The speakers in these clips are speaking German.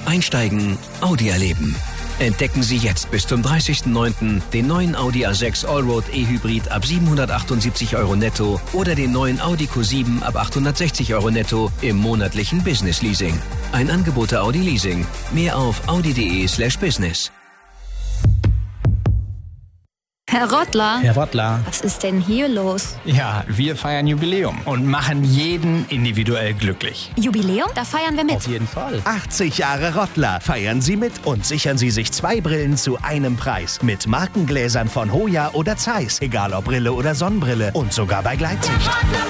Einsteigen, Audi erleben. Entdecken Sie jetzt bis zum 30.09. den neuen Audi A6 Allroad E-Hybrid ab 778 € netto oder den neuen Audi Q7 ab 860 € netto im monatlichen Business Leasing. Ein Angebot der Audi Leasing. Mehr auf audi.de/business. Herr Rottler. Herr Rottler. Was ist denn hier los? Ja, wir feiern Jubiläum und machen jeden individuell glücklich. Jubiläum? Da feiern wir mit. Auf jeden Fall. 80 Jahre Rottler. Feiern Sie mit und sichern Sie sich 2 Brillen zu einem Preis. Mit Markengläsern von Hoya oder Zeiss. Egal ob Brille oder Sonnenbrille. Und sogar bei Gleitsicht.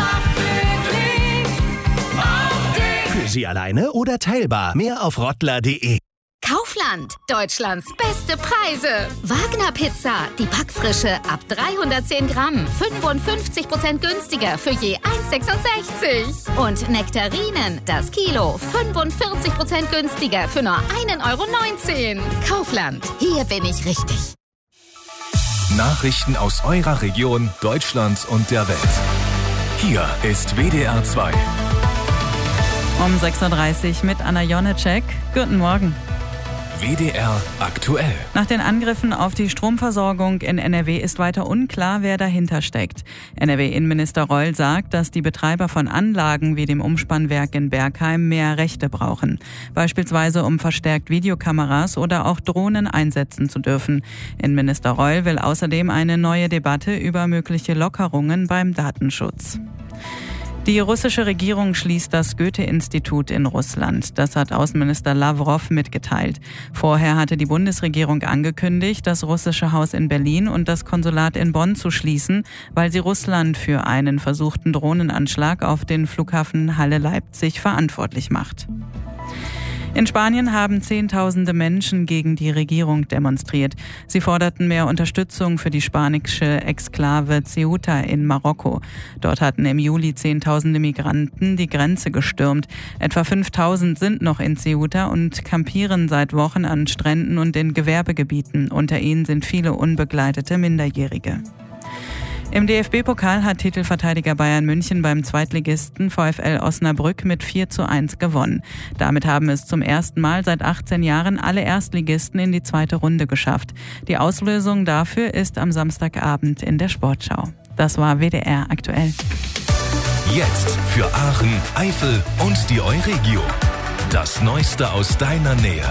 Für Sie alleine oder teilbar. Mehr auf rottler.de. Kaufland, Deutschlands beste Preise. Wagner Pizza, die Packfrische ab 310 Gramm, 55% günstiger für je 1,66. Und Nektarinen, das Kilo, 45% günstiger für nur 1,19 €. Kaufland, hier bin ich richtig. Nachrichten aus eurer Region, Deutschland und der Welt. Hier ist WDR 2. Um 6.30 Uhr mit Anna Jonecek. Guten Morgen. WDR aktuell. Nach den Angriffen auf die Stromversorgung in NRW ist weiter unklar, wer dahinter steckt. NRW-Innenminister Reul sagt, dass die Betreiber von Anlagen wie dem Umspannwerk in Bergheim mehr Rechte brauchen. Beispielsweise um verstärkt Videokameras oder auch Drohnen einsetzen zu dürfen. Innenminister Reul will außerdem eine neue Debatte über mögliche Lockerungen beim Datenschutz. Die russische Regierung schließt das Goethe-Institut in Russland. Das hat Außenminister Lawrow mitgeteilt. Vorher hatte die Bundesregierung angekündigt, das russische Haus in Berlin und das Konsulat in Bonn zu schließen, weil sie Russland für einen versuchten Drohnenanschlag auf den Flughafen Halle-Leipzig verantwortlich macht. In Spanien haben Zehntausende Menschen gegen die Regierung demonstriert. Sie forderten mehr Unterstützung für die spanische Exklave Ceuta in Marokko. Dort hatten im Juli Zehntausende Migranten die Grenze gestürmt. Etwa 5.000 sind noch in Ceuta und kampieren seit Wochen an Stränden und in Gewerbegebieten. Unter ihnen sind viele unbegleitete Minderjährige. Im DFB-Pokal hat Titelverteidiger Bayern München beim Zweitligisten VfL Osnabrück mit 4:1 gewonnen. Damit haben es zum ersten Mal seit 18 Jahren alle Erstligisten in die zweite Runde geschafft. Die Auslösung dafür ist am Samstagabend in der Sportschau. Das war WDR aktuell. Jetzt für Aachen, Eifel und die Euregio. Das Neueste aus deiner Nähe.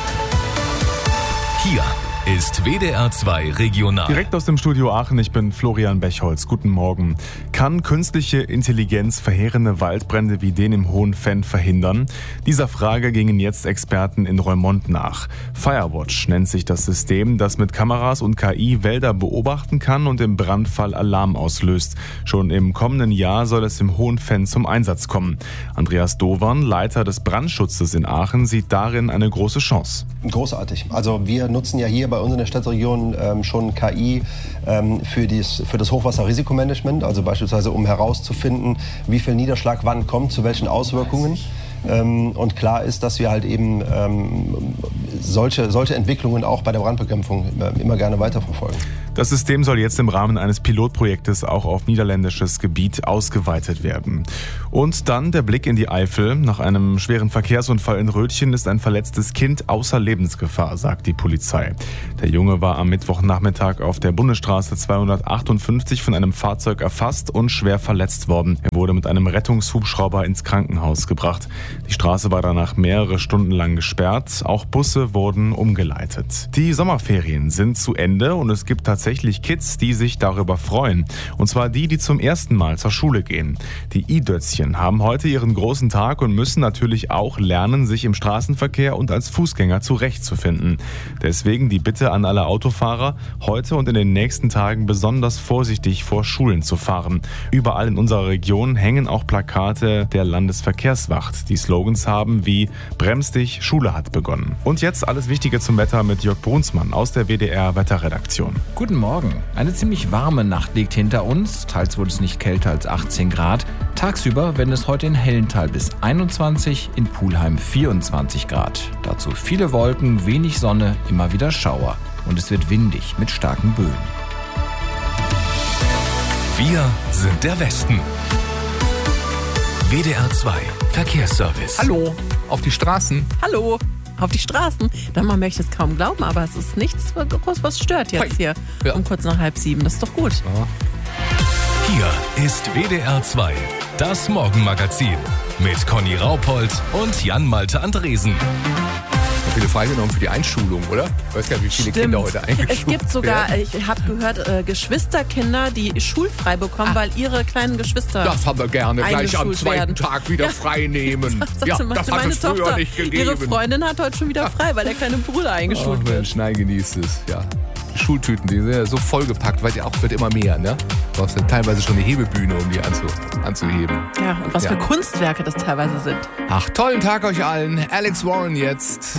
Hier ist WDR 2 Regional. Direkt aus dem Studio Aachen, ich bin Florian Bechholz. Guten Morgen. Kann künstliche Intelligenz verheerende Waldbrände wie den im Hohen Venn verhindern? Dieser Frage gingen jetzt Experten in Reumont nach. Firewatch nennt sich das System, das mit Kameras und KI Wälder beobachten kann und im Brandfall Alarm auslöst. Schon im kommenden Jahr soll es im Hohen Venn zum Einsatz kommen. Andreas Dovern, Leiter des Brandschutzes in Aachen, sieht darin eine große Chance. Großartig. Also wir nutzen ja hier bei uns in der Stadtregion schon KI für das Hochwasserrisikomanagement, also beispielsweise um herauszufinden, wie viel Niederschlag wann kommt, zu welchen Auswirkungen. Und klar ist, dass wir halt eben solche Entwicklungen auch bei der Brandbekämpfung immer gerne weiterverfolgen. Das System soll jetzt im Rahmen eines Pilotprojektes auch auf niederländisches Gebiet ausgeweitet werden. Und dann der Blick in die Eifel. Nach einem schweren Verkehrsunfall in Rötchen ist ein verletztes Kind außer Lebensgefahr, sagt die Polizei. Der Junge war am Mittwochnachmittag auf der Bundesstraße 258 von einem Fahrzeug erfasst und schwer verletzt worden. Er wurde mit einem Rettungshubschrauber ins Krankenhaus gebracht. Die Straße war danach mehrere Stunden lang gesperrt. Auch Busse wurden umgeleitet. Die Sommerferien sind zu Ende und es gibt tatsächlich Kids, die sich darüber freuen. Und zwar die zum ersten Mal zur Schule gehen. Die I-Dötzchen haben heute ihren großen Tag und müssen natürlich auch lernen, sich im Straßenverkehr und als Fußgänger zurechtzufinden. Deswegen die Bitte an alle Autofahrer, heute und in den nächsten Tagen besonders vorsichtig vor Schulen zu fahren. Überall in unserer Region hängen auch Plakate der Landesverkehrswacht, die Slogans haben wie „Brems dich, Schule hat begonnen“. Und jetzt alles Wichtige zum Wetter mit Jörg Brunsmann aus der WDR Wetterredaktion. Guten Morgen. Eine ziemlich warme Nacht liegt hinter uns. Teils wurde es nicht kälter als 18 Grad. Tagsüber werden es heute in Hellenthal bis 21, in Pulheim 24 Grad. Dazu viele Wolken, wenig Sonne, immer wieder Schauer. Und es wird windig mit starken Böen. Wir sind der Westen. WDR 2 Verkehrsservice. Hallo, auf die Straßen. Hallo. auf die Straßen. Man möchte es kaum glauben, aber es ist nichts groß, was stört jetzt hier um kurz nach 6:30. Das ist doch gut. Ja. Hier ist WDR 2, das Morgenmagazin mit Conny Raupold und Jan-Malte Andresen. Viele freigenommen für die Einschulung, oder? Ich weiß gar nicht, wie viele Kinder heute eingeschult werden. Es gibt sogar, ich habe gehört, Geschwisterkinder, die schulfrei bekommen, weil ihre kleinen Geschwister Das haben wir gerne, gleich am zweiten Tag wieder frei nehmen. Das hat es früher nicht gegeben. Ihre Freundin hat heute schon wieder frei, weil der kleine Bruder eingeschult wird. Mensch, nein, genießt es, ja. Die Schultüten, die sind ja so vollgepackt, weil auch wird immer mehr, ne? Du brauchst ja teilweise schon eine Hebebühne, um die anzuheben. Ja, und was für Kunstwerke das teilweise sind. Ach, tollen Tag euch allen. Alex Warren jetzt.